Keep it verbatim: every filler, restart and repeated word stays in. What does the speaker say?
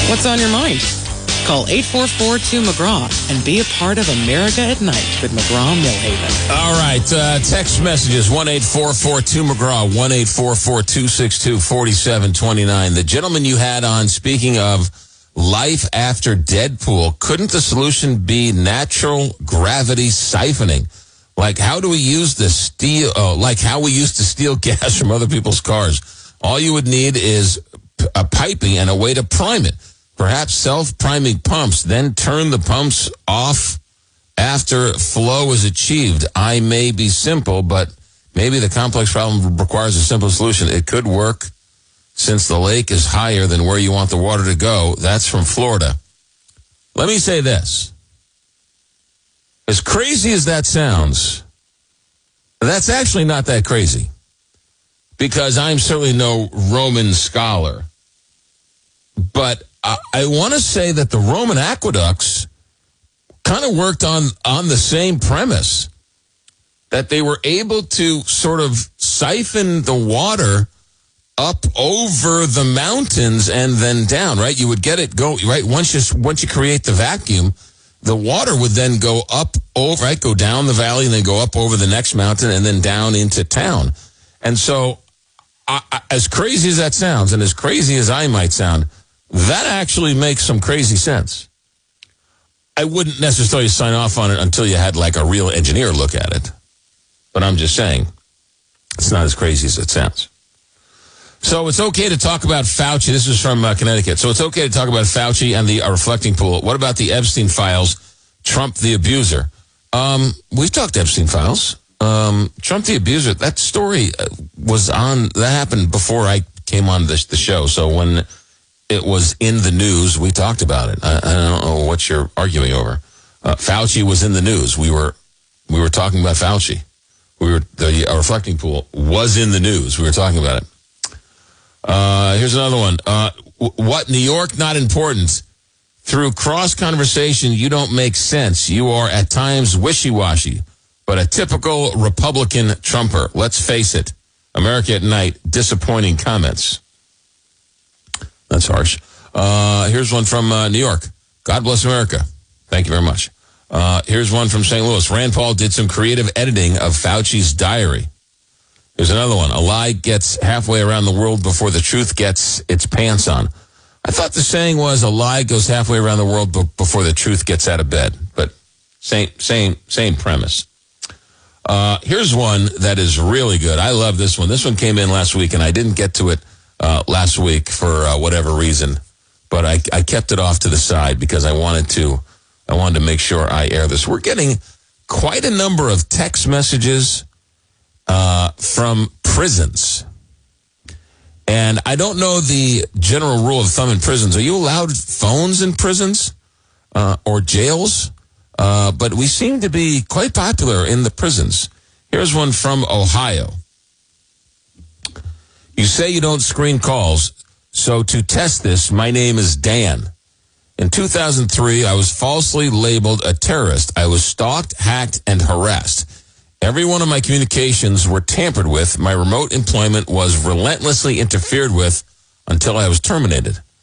What's on your mind? Call eight four four two McGraw and be a part of America at Night with McGraw-Millhaven. All right, uh, text messages, one eight four four two McGraw, one eight four four two six two four seven two nine. The gentleman you had on, speaking of life after Deadpool, couldn't the solution be natural gravity siphoning? Like, how do we use the steel, oh, like how we used to steal gas from other people's cars? All you would need is a piping and a way to prime it. Perhaps self-priming pumps, then turn the pumps off after flow is achieved. I may be simple, but maybe the complex problem requires a simple solution. It could work since the lake is higher than where you want the water to go. That's from Florida. Let me say this. As crazy as that sounds, that's actually not that crazy, because I'm certainly no Roman scholar. But I, I want to say that the Roman aqueducts kind of worked on, on the same premise, that they were able to sort of siphon the water up over the mountains and then down, right? You would get it go, right? Once you, once you create the vacuum, the water would then go up over, right? Go down the valley and then go up over the next mountain and then down into town. And so I, I, as crazy as that sounds, and as crazy as I might sound, that actually makes some crazy sense. I wouldn't necessarily sign off on it until you had like a real engineer look at it. But I'm just saying, it's not as crazy as it sounds. So it's okay to talk about Fauci. This is from uh, Connecticut. So it's okay to talk about Fauci and the uh, reflecting pool. What about the Epstein files? Trump the abuser. Um, we've talked Epstein files. Um, Trump the abuser. That story was on. That happened before I came on the, the show. So when it was in the news, we talked about it. I, I don't know what you're arguing over. Uh, Fauci was in the news. We were we were talking about Fauci. We were the uh, reflecting pool was in the news. We were talking about it. Uh, here's another one. Uh, what, New York, not important. Through cross conversation, you don't make sense. You are at times wishy-washy, but a typical Republican Trumper. Let's face it. America at Night, disappointing comments. That's harsh. Uh, here's one from uh, New York. God bless America. Thank you very much. Uh, here's one from Saint Louis. Rand Paul did some creative editing of Fauci's diary. Here's another one. A lie gets halfway around the world before the truth gets its pants on. I thought the saying was a lie goes halfway around the world b- before the truth gets out of bed. But same, same, same premise. Uh, here's one that is really good. I love this one. This one came in last week, and I didn't get to it uh, last week for uh, whatever reason. But I, I kept it off to the side because I wanted to. I wanted to make sure I air this. We're getting quite a number of text messages Uh, from prisons. And I don't know the general rule of thumb in prisons. Are you allowed phones in prisons uh, or jails? Uh, but we seem to be quite popular in the prisons. Here's one from Ohio. You say you don't screen calls, so to test this, my name is Dan. In two thousand three, I was falsely labeled a terrorist. I was stalked, hacked, and harassed. Every one of my communications were tampered with. My remote employment was relentlessly interfered with until I was terminated.